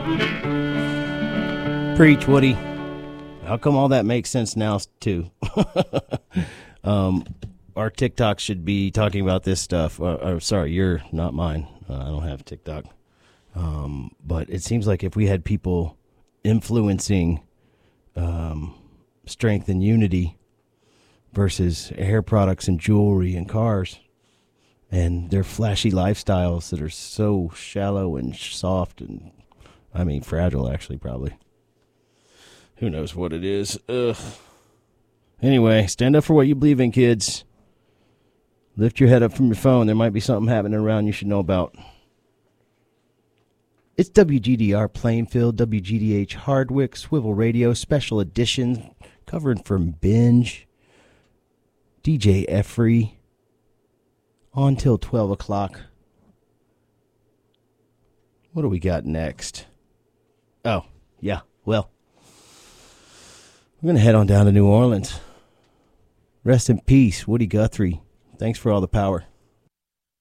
Preach, Woody. How come all that makes sense now, too? Our TikTok should be talking about this stuff. Sorry, you're not mine. I don't have TikTok. But it seems like if we had people influencing strength and unity versus hair products and jewelry and cars and their flashy lifestyles that are so shallow and soft and, I mean, fragile, actually, probably. Who knows what it is? Ugh. Anyway, stand up for what you believe in, kids. Lift your head up from your phone. There might be something happening around you should know about. It's WGDR Plainfield, WGDH Hardwick, Swivel Radio, Special Edition, covering from Binge, DJ Effrey, on till 12 o'clock. What do we got next? Oh, yeah, well, we're going to head on down to New Orleans. Rest in peace, Woody Guthrie. Thanks for all the power.